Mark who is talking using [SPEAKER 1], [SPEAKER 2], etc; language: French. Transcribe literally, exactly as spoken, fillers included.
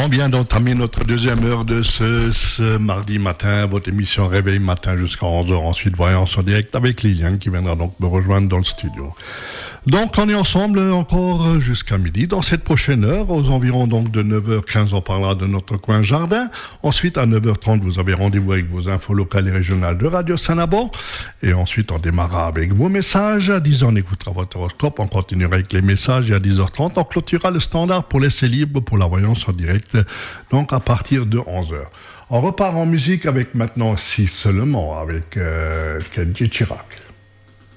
[SPEAKER 1] On vient d'entamer notre deuxième heure de ce, ce mardi matin, votre émission Réveil Matin jusqu'à onze heures. Ensuite, Voyance en direct avec Liliane qui viendra donc me rejoindre dans le studio. Donc, on est ensemble encore jusqu'à midi. Dans cette prochaine heure, aux environs donc de neuf heures quinze, on parlera de notre coin jardin. Ensuite, à neuf heures trente, vous avez rendez-vous avec vos infos locales et régionales de Radio Saint-Nabon. Et ensuite, on démarrera avec vos messages. À dix heures, on écoutera votre horoscope. On continuera avec les messages. Et à dix heures trente, on clôturera le standard pour l'essai libre pour la voyance en direct. Donc, à partir de onze heures. On repart en musique avec maintenant Si Seulement avec euh, Kenji Chirac.